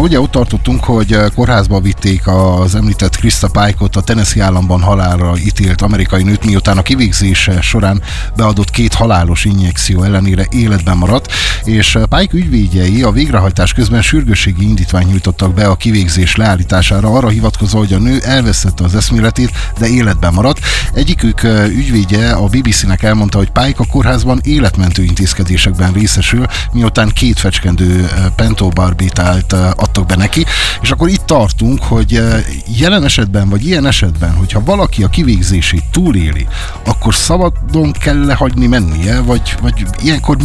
ugye ott tartottunk, hogy kórházba vitték az említett Krista Pike-ot, a Tennessee államban halálra ítélt amerikai nőt, miután a kivégzése során beadott 2 halálos injekció ellenére életben maradt, és Pike ügyvédjei a végrehajtás közben sürgősségi indítványt nyújtottak be a kivégzés leállítására, arra hivatkozva, hogy a nő elvesztette az eszméletét, de életben maradt. Egyikük ügyvédje a BBC-nek elmondta, hogy Pike a kórházban életmentő intézkedésekben részesül, miután 2 fecskendő pentobarbitált adtak be neki, és akkor itt tartunk, hogy jelen esetben, vagy ilyen esetben, hogyha valaki a kivégzését túléli, akkor szabadon kell lehagyni mennie, vagy ilyenkor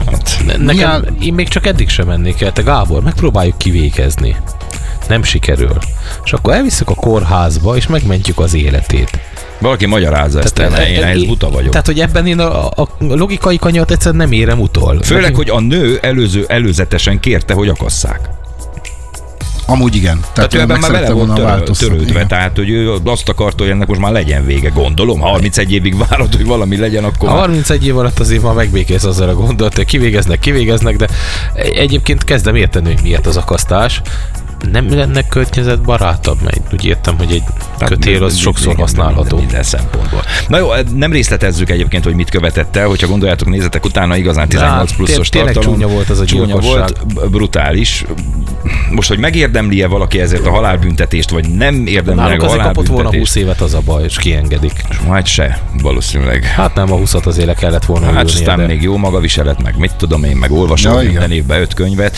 én még csak eddig sem mennék el, te Gábor, megpróbáljuk kivégezni. Nem sikerül. És akkor elviszük a kórházba, és megmentjük az életét. Valaki magyarázza ezt, én ehhez buta vagyok. Tehát, hogy ebben én a logikai kanyart egyszerűen nem érem utol. Főleg, hogy a nő előzetesen kérte, hogy akasszák. Amúgy igen. Tehát ő ebben már bele volt törődve, tehát hogy ő azt akarta, hogy ennek most már legyen vége, gondolom. 31 évig várod, hogy valami legyen, akkor... 31 év alatt azért már megbékész azzal a gondolat, hogy kivégeznek, de egyébként kezdem érteni, hogy miért az akasztás. Nem lenne környezetbarátabb, mert úgy értem, hogy egy kötél az sokszor használható. Minden szempontból. Na jó, nem részletezzük egyébként, hogy mit követett el, hogyha gondoljátok, nézzetek utána, igazán 18 pluszos tartalom. Csúnya volt ez a gyilkosság. Csúnya volt, brutális. Most, hogy megérdemli-e valaki ezért a halálbüntetést, vagy nem érdemli meg a halálbüntetést. Kapott volna 20 évet, az a baj, és kiengedik. Majd se, valószínűleg. Hát nem, a 20-at azért le kellett volna ülnie. Hát aztán még jó magaviselet, meg mit tudom én, meg olvasom minden évben 5 könyvet.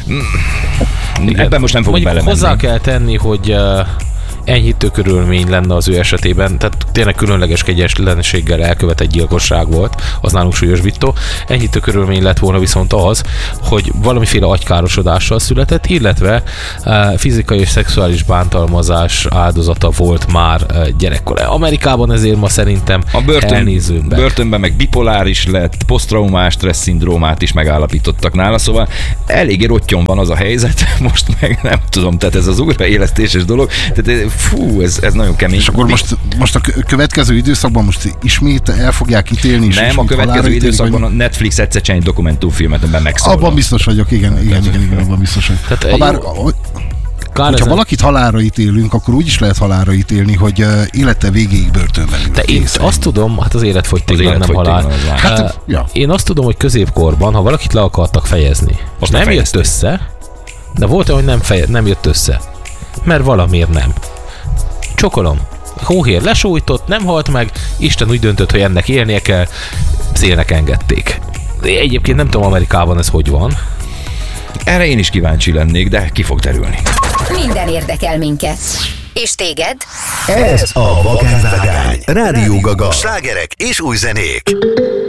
Ebben most nem fogunk belemenni. Hozzá kell tenni, hogy enyhítő körülmény lenne az ő esetében, tehát tényleg különleges kegyetlenséggel elkövetett gyilkosság volt, az nálunk súlyosbító. Enyhítő körülmény lett volna viszont az, hogy valamiféle agykárosodással született, illetve fizikai és szexuális bántalmazás áldozata volt már gyerekkor. Amerikában ezért ma szerintem elnézőbbek. Börtönben meg bipoláris lett, posztraumás stressz szindrómát is megállapítottak nála, szóval eléggé rottyon van az a helyzet, most meg nem tudom, tehát ez az újraélesztéses dolog, tehát fú, ez nagyon kemény. És akkor most a következő időszakban most ismét el fogják ítélni? Nem, a következő időszakban a Netflix egyszer csinál egy dokumentumfilmet, amiben megszólal. Abban biztos vagyok, igen, abban biztos vagyok. Hogyha valakit halálra ítélünk, akkor úgy is lehet halálra ítélni, hogy élete végéig börtönben ül. De én azt tudom, hát az életfogytiglan nem halál. Hát, én azt tudom, hogy középkorban, ha valakit le akartak fejezni, és nem jött össze, de volt olyan, hogy nem jött össze. Mert valamiért nem. Csokolom. Hóhér lesújtott, nem halt meg, Isten úgy döntött, hogy ennek élnie kell, szélnek engedték. Egyébként nem tudom Amerikában ez hogy van. Erre én is kíváncsi lennék, de ki fog derülni. Minden érdekel minket. És téged? Ez a Vagányvágány. Rádió Gaga. Slágerek és új zenék.